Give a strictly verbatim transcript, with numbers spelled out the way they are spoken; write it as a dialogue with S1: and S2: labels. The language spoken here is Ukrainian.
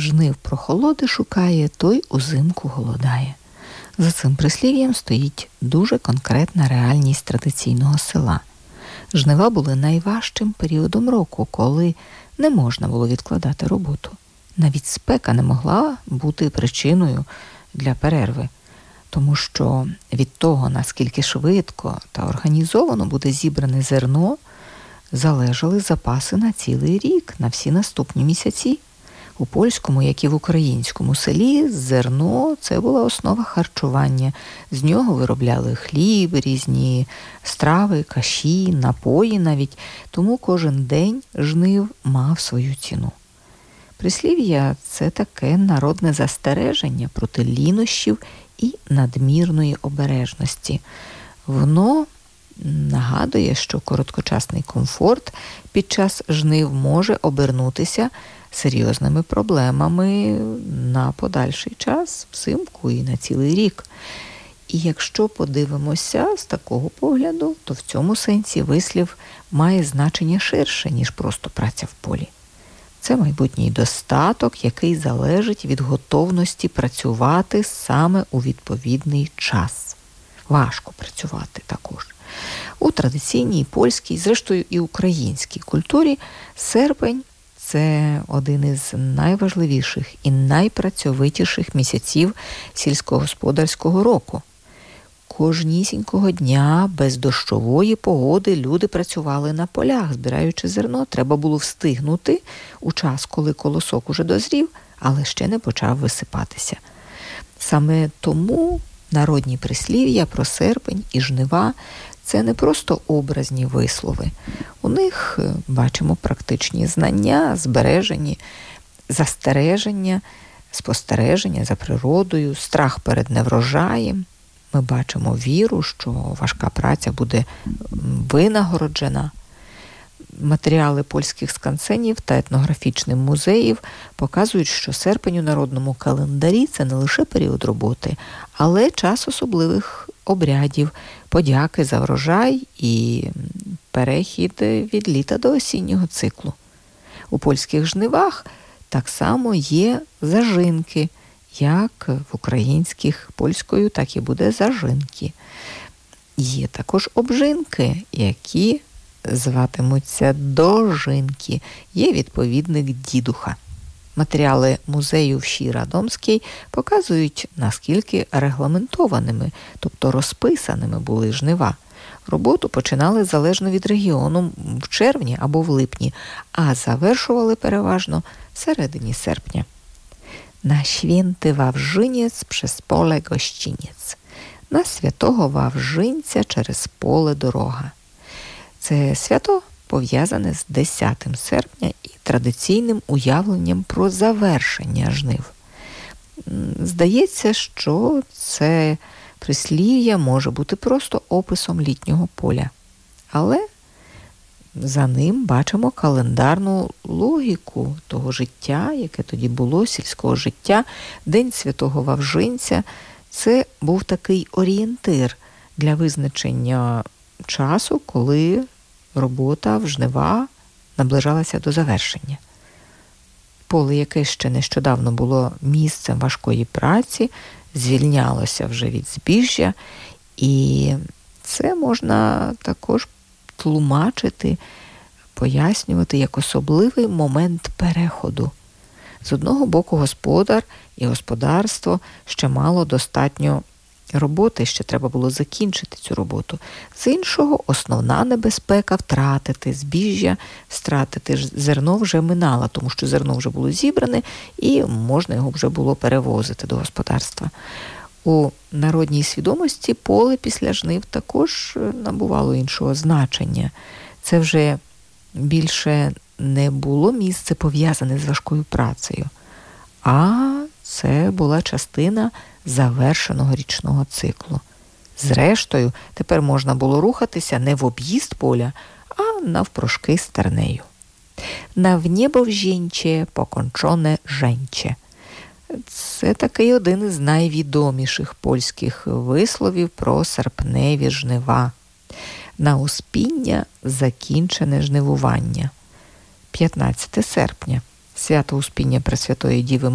S1: жнив прохолоди шукає, той узимку голодає. За цим прислів'ям стоїть дуже конкретна реальність традиційного села. Жнива були найважчим періодом року, коли не можна було відкладати роботу. Навіть спека не могла бути причиною для перерви, тому що від того, наскільки швидко та організовано буде зібране зерно, залежали запаси на цілий рік, на всі наступні місяці. У польському, як і в українському селі, зерно – це була основа харчування. З нього виробляли хліб, різні страви, каші, напої навіть. Тому кожен день жнив мав свою ціну. Прислів'я – це таке народне застереження проти лінощів і надмірної обережності. Воно нагадує, що короткочасний комфорт під час жнив може обернутися серйозними проблемами на подальший час, взимку і на цілий рік. І якщо подивимося з такого погляду, то в цьому сенсі вислів має значення ширше, ніж просто праця в полі. Це майбутній достаток, який залежить від готовності працювати саме у відповідний час. Важко працювати також. У традиційній польській, зрештою і українській культурі серпень – це один із найважливіших і найпрацьовитіших місяців сільськогосподарського року. Кожнісінького дня без дощової погоди люди працювали на полях, збираючи зерно. Треба було встигнути у час, коли колосок уже дозрів, але ще не почав висипатися. Саме тому народні прислів'я про серпень і жнива – це не просто образні вислови. У них бачимо практичні знання, збережені, застереження, спостереження за природою, страх перед неврожаєм. Ми бачимо віру, що важка праця буде винагороджена. Матеріали польських скансенів та етнографічних музеїв показують, що серпень у народному календарі – це не лише період роботи, але час особливих обрядів, подяки за врожай і перехід від літа до осіннього циклу. У польських жнивах так само є зажинки, як в українських польською, так і буде зажинки. Є також обжинки, які зватимуться дожинки. Є відповідник дідуха. Матеріали музею Вші Радомській показують, наскільки регламентованими, тобто розписаними були жнива. Роботу починали залежно від регіону в червні або в липні, а завершували переважно в середині серпня. На święty Wawrzyniec przez pole gościniec. На святого Вавжинця через поле дорога. Це свято пов'язане з десятим серпня і традиційним уявленням про завершення жнив. Здається, що це прислів'я може бути просто описом літнього поля. Але за ним бачимо календарну логіку того життя, яке тоді було, сільського життя. День святого Вавжинця – це був такий орієнтир для визначення часу, коли робота в жнива наближалася до завершення. Поле, яке ще нещодавно було місцем важкої праці, звільнялося вже від збіжжя, і це можна також тлумачити, пояснювати як особливий момент переходу. З одного боку, господар і господарство ще мало достатньо роботи, ще треба було закінчити цю роботу. З іншого, основна небезпека втратити збіжжя, втратити зерно вже минала, тому що зерно вже було зібране і можна його вже було перевозити до господарства. У народній свідомості поле після жнив також набувало іншого значення. Це вже більше не було місце пов'язане з важкою працею, а це була частина завершеного річного циклу. Зрештою, тепер можна було рухатися не в об'їзд поля, а навпрошки стернею. На в небо взінче, покончоне женче. Це такий один із найвідоміших польських висловів про серпневі жнива. На успіння закінчене жнивування. п'ятнадцяте серпня. Свято Успіння Пресвятої Діви